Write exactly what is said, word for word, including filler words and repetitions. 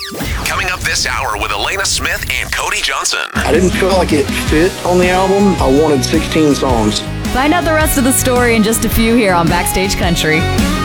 Coming up this hour with Elena Smith and Cody Johnson. I didn't feel like it fit on the album. I wanted sixteen songs. Find out the rest of the story in just a few here on Backstage Country.